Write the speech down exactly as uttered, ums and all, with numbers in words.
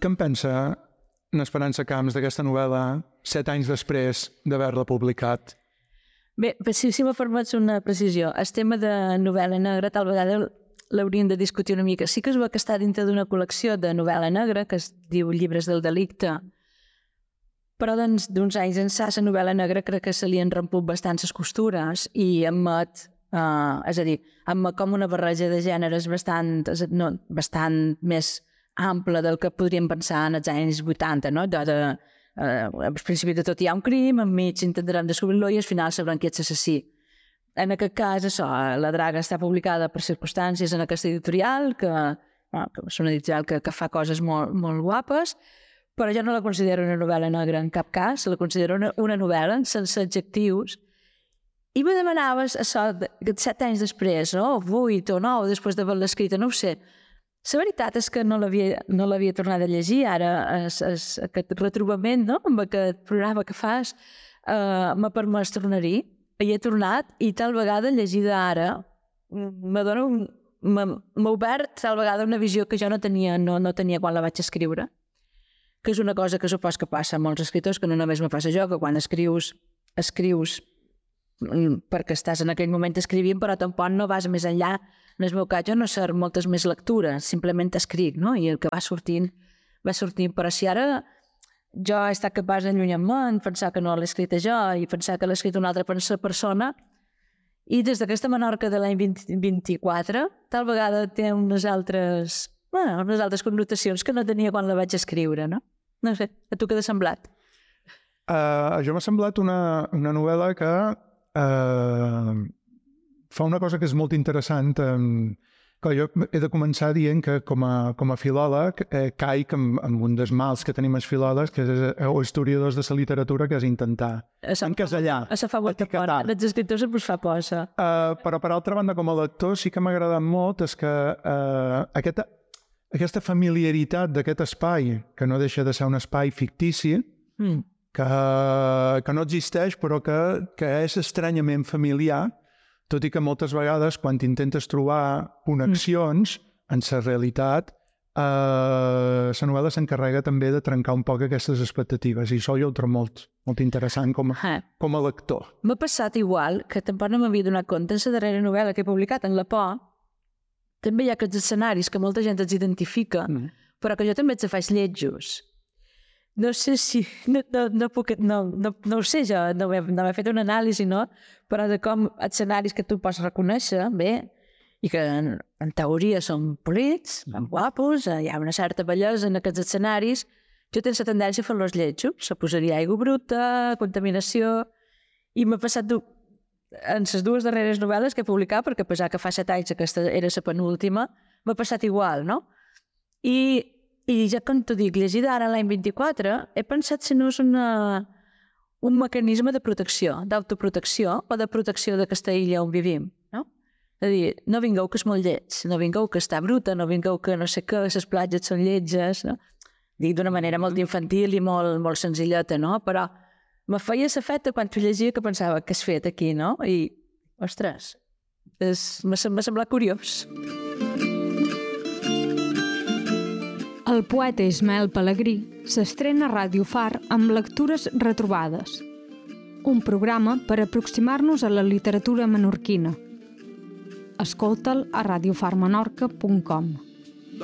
què en pensa en Esperança Camps d'aquesta novel·la set anys després d'haver-la publicat? Bé, si, si me permets una precisió, el tema de novel·la negra tal vegada l'hauríem de discutir una mica. Sí que es veu que està dintre d'una col·lecció de novel·la negra que es diu Llibres del delicte, però doncs, d'uns anys ençà la novel·la negra crec que se li han romput bastants les costures i emet, eh, és a dir, emet com una barreja de gèneres bastant, no, bastant més ampla del que podríem pensar en els anys vuitanta, no? De, de, eh, al principi de tot hi ha un crim, enmig intentarem descobrir-lo i al final sabrem qui és l'assassí. En aquest cas, això, La Draga està publicada per circumstàncies en aquesta editorial, que, bueno, que és una editorial que, que fa coses molt, molt guapes, però jo no la considero una novel·la negra en cap cas, la considero una, una novel·la sense adjectius. I me demanaves això, set anys després, no? o vuit o nou, després d'haver-la escrita, no ho sé. La veritat és que no l'havia no l'havia tornat a llegir, ara es, es, aquest retrobament, no? amb aquest programa que fas, eh, m'ha permès tornar-hi, hi he tornat i tal vegada llegida ara m'ha un... obert tal vegada una visió que jo no tenia, no, no tenia quan la vaig escriure, que és una cosa que supos que passa a molts escriptors, que no només me passa jo, que quan escrius, escrius perquè estàs en aquell moment escrivint, però tampoc no vas més enllà. En el meu cas, jo no sé moltes més lectures, simplement escric, no? I el que va sortint, va sortint. Però si ara jo he estat capaç d'allunyar-me, pensar que no l'he escrita jo i pensar que l'he escrit una altra persona, i des d'aquesta Menorca de l'any vint-i-quatre, tal vegada té unes altres... Bueno, unes altres connotacions que no tenia quan la vaig escriure, no? No sé, a tu què t'ha semblat? Uh, jo m'ha semblat una, una novel·la que uh, fa una cosa que és molt interessant. Um, que jo he de començar dient que com a, com a filòleg eh, caic amb, amb un dels mals que tenim els filòlegs, que és, o historiadors de la literatura, que és intentar encasellar, etiquetar. Els escriptors ens fa posa. Uh, però per altra banda, com a lector, sí que m'ha agradat molt és que uh, aquesta Aquesta familiaritat d'aquest espai, que no deixa de ser un espai fictici, mm. que, que no existeix, però que, que és estranyament familiar, tot i que moltes vegades, quan intentes trobar connexions mm. en la realitat, eh, la novel·la s'encarrega també de trencar un poc aquestes expectatives, i això jo ho trobo molt, molt interessant com a, ah. com a lector. M'ha passat igual, que tampoc no m'havia donat compte, en la darrera novel·la que he publicat, en La por, també hi ha aquests escenaris que molta gent els identifica, mm. però que jo també els faig lletjos. No sé si... No, no, no, puc, no, no, no ho sé, jo no he, no he fet una anàlisi, no? Però de com escenaris que tu pots reconèixer, bé, i que en, en teoria són polits, mm. guapos, hi ha una certa bellesa en aquests escenaris, jo tinc la tendència a fer-los lletjos, se posaria aigua bruta, contaminació, i m'ha passat... en les dues darreres novel·les que he publicat, perquè a pesar que fa set anys aquesta era la penúltima, m'ha passat igual, no? I, i ja com t'ho dic, llegida ara l'any vint-i-quatre, he pensat si no és una, un mecanisme de protecció, d'autoprotecció o de protecció d'aquesta illa on vivim, no? És a dir, no vingueu que és molt lleig, no vingueu que està bruta, no vingueu que no sé què, les platges són lletges, no? Dic d'una manera molt infantil i molt, molt senzilleta, no? Però me feia l'efecte quan t'ho llegia que pensava que has fet aquí, no? I, ostres, m'ha semblat curiós. El poeta Ismael Pelegrí s'estrena a Ràdio Far amb Lectures retrobades, un programa per aproximar-nos a la literatura menorquina. Escolta'l a radiofarmenorca punt com.